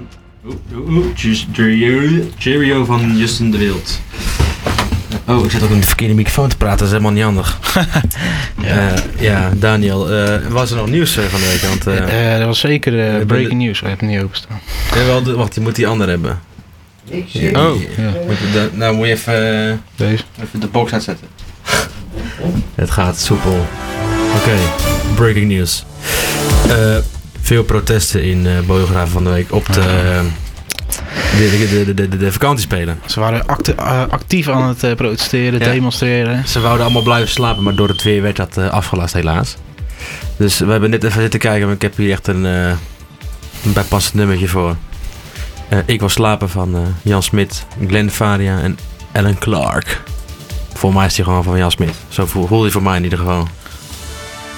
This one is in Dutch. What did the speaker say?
Cheerio van Justin de Wild. Oh, ik zit ook in de verkeerde microfoon te praten, dat is helemaal niet handig. Daniel, was er nog nieuws van de week? Want, er was zeker breaking news, ik heb het niet openstaan. Wacht, je moet die andere hebben. Nou moet je even de box uitzetten. Het gaat soepel. Oké, breaking news. Veel protesten in Bodegraven van de week op de vakantiespelen. Ze waren actief aan het protesteren, demonstreren. Ze wouden allemaal blijven slapen, maar door het weer werd dat afgelast helaas. Dus we hebben net even zitten kijken, maar ik heb hier echt een bijpassend nummertje voor. Ik wil slapen van Jan Smit, Glenn Faria en Alan Clark. Voor mij is die gewoon van Jan Smit. Zo voelde hij voor mij in ieder geval.